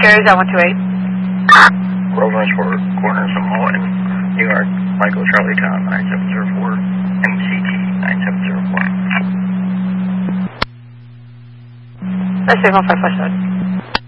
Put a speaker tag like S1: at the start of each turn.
S1: Cherry down 128.
S2: Rovers for corner Samoa in New York, Michael Charlie Town 9704, MCT 9704.
S1: Let's say 1557.